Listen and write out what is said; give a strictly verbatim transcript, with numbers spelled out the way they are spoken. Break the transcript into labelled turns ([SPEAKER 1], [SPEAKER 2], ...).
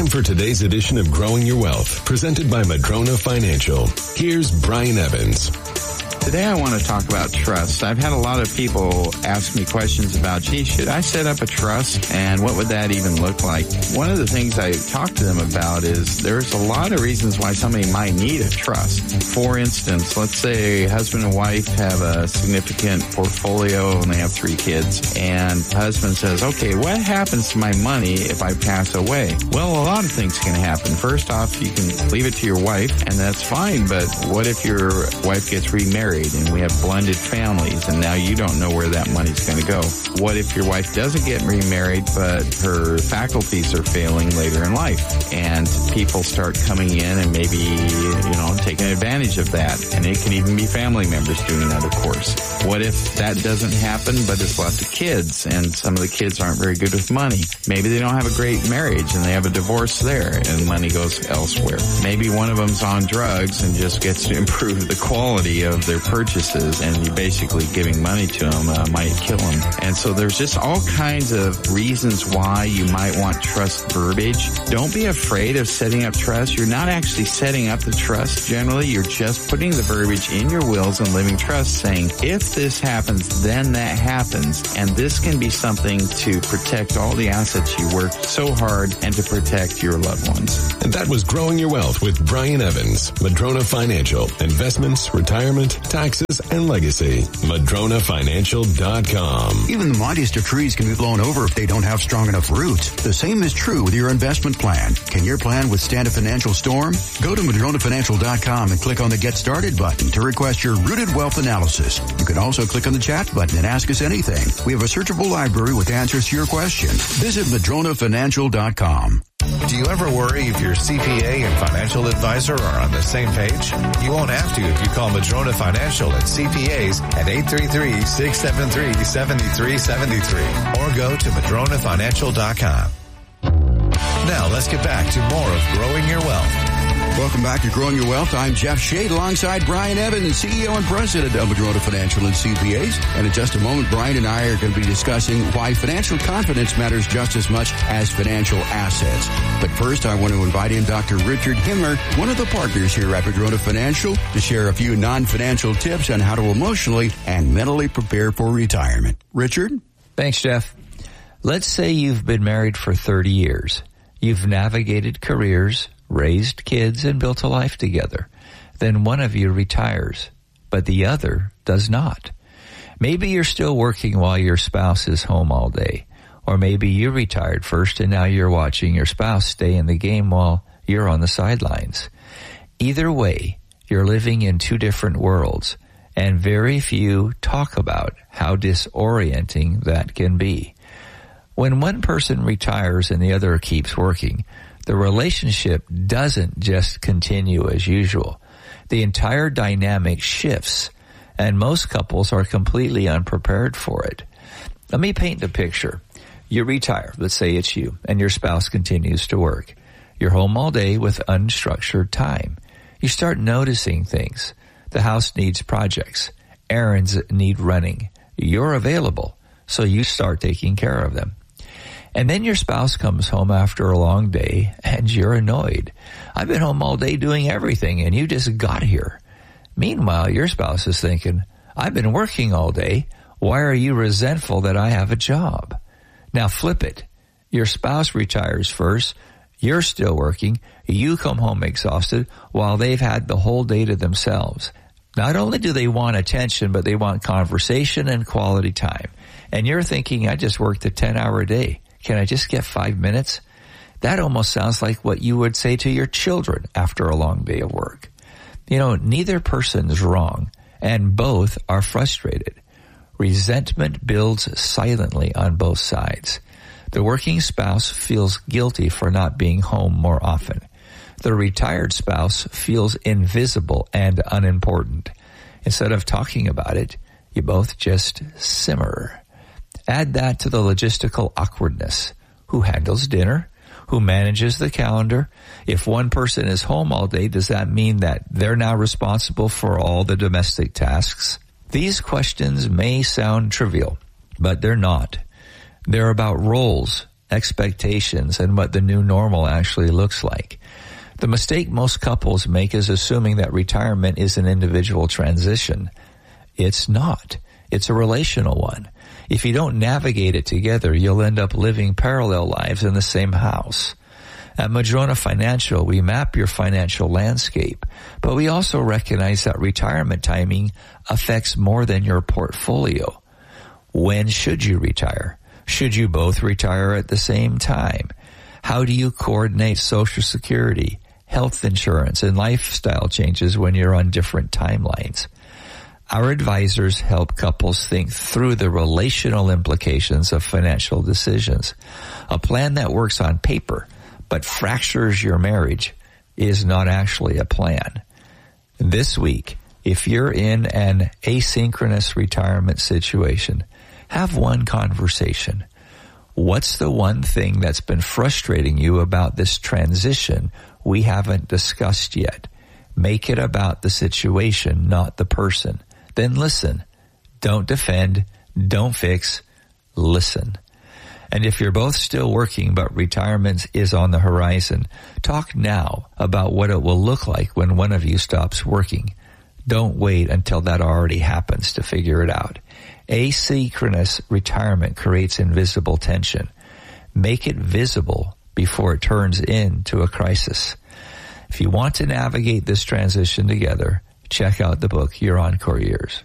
[SPEAKER 1] Time for today's edition of Growing Your Wealth, presented by Madrona Financial. Here's Brian Evans.
[SPEAKER 2] Today I want to talk about trust. I've had a lot of people ask me questions about, gee, should I set up a trust? And what would that even look like? One of the things I talk to them about is there's a lot of reasons why somebody might need a trust. For instance, let's say husband and wife have a significant portfolio and they have three kids. And husband says, okay, what happens to my money if I pass away? Well, a lot of things can happen. First off, you can leave it to your wife, and that's fine. But what if your wife gets remarried? And we have blended families, and now you don't know where that money's going to go. What if your wife doesn't get remarried, but her faculties are failing later in life, and people start coming in and maybe, you know, taking advantage of that, and it can even be family members doing that, of course. What if that doesn't happen, but it's left to kids, and some of the kids aren't very good with money? Maybe they don't have a great marriage, and they have a divorce there, and money goes elsewhere. Maybe one of them's on drugs and just gets to improve the quality of their purchases, and you basically giving money to them uh, might kill them. And so there's just all kinds of reasons why you might want trust verbiage. Don't be afraid of setting up trust. You're not actually setting up the trust generally. You're just putting the verbiage in your wills and living trust, saying, if this happens, then that happens. And this can be something to protect all the assets you worked so hard and to protect your loved ones.
[SPEAKER 1] And that was Growing Your Wealth with Brian Evans, Madrona Financial, investments, retirement, taxes, and legacy. Madrona Financial dot com.
[SPEAKER 3] Even the mightiest of trees can be blown over if they don't have strong enough roots. The same is true with your investment plan. Can your plan withstand a financial storm? Go to Madrona Financial dot com and click on the Get Started button to request your Rooted Wealth Analysis. You can also click on the chat button and ask us anything. We have a searchable library with answers to your question. Visit Madrona Financial dot com.
[SPEAKER 4] Do you ever worry if your C P A and financial advisor are on the same page? You won't have to if you call Madrona Financial and C P As at eight three three, six seven three, seven three seven three or go to Madrona Financial dot com. Now let's get back to more of Growing Your Wealth.
[SPEAKER 3] Welcome back to Growing Your Wealth. I'm Jeff Shade alongside Brian Evans, C E O and President of Madrona Financial and C P As. And in just a moment, Brian and I are going to be discussing why financial confidence matters just as much as financial assets. But first, I want to invite in Doctor Richard Himmler, one of the partners here at Madrona Financial, to share a few non-financial tips on how to emotionally and mentally prepare for retirement. Richard?
[SPEAKER 5] Thanks, Jeff. Let's say you've been married for thirty years. You've navigated careers, raised kids, and built a life together. Then one of you retires, but the other does not. Maybe you're still working while your spouse is home all day. Or maybe you retired first and now you're watching your spouse stay in the game while you're on the sidelines. Either way, you're living in two different worlds, and very few talk about how disorienting that can be. When one person retires and the other keeps working, the relationship doesn't just continue as usual. The entire dynamic shifts, and most couples are completely unprepared for it. Let me paint the picture. You retire, let's say it's you, and your spouse continues to work. You're home all day with unstructured time. You start noticing things. The house needs projects. Errands need running. You're available, so you start taking care of them. And then your spouse comes home after a long day, and you're annoyed. I've been home all day doing everything, and you just got here. Meanwhile, your spouse is thinking, I've been working all day. Why are you resentful that I have a job? Now flip it. Your spouse retires first. You're still working. You come home exhausted while they've had the whole day to themselves. Not only do they want attention, but they want conversation and quality time. And you're thinking, I just worked a ten-hour day. Can I just get five minutes? That almost sounds like what you would say to your children after a long day of work. You know, neither person's wrong, and both are frustrated. Resentment builds silently on both sides. The working spouse feels guilty for not being home more often. The retired spouse feels invisible and unimportant. Instead of talking about it, you both just simmer. Add that to the logistical awkwardness. Who handles dinner? Who manages the calendar? If one person is home all day, does that mean that they're now responsible for all the domestic tasks? These questions may sound trivial, but they're not. They're about roles expectations, and what the new normal actually looks like. The mistake most couples make is assuming that retirement is an individual transition. It's not. It's a relational one. If you don't navigate it together, you'll end up living parallel lives in the same house. At Madrona Financial, we map your financial landscape, but we also recognize that retirement timing affects more than your portfolio. When should you retire? Should you both retire at the same time? How do you coordinate Social Security, health insurance, and lifestyle changes when you're on different timelines? Our advisors help couples think through the relational implications of financial decisions. A plan that works on paper but fractures your marriage is not actually a plan. This week, if you're in an asynchronous retirement situation, have one conversation. What's the one thing that's been frustrating you about this transition we haven't discussed yet? Make it about the situation, not the person. Then listen. Don't defend. Don't fix. Listen. And if you're both still working but retirement is on the horizon, talk now about what it will look like when one of you stops working. Don't wait until that already happens to figure it out. Asynchronous retirement creates invisible tension. Make it visible before it turns into a crisis. If you want to navigate this transition together, check out the book Your Encore Years.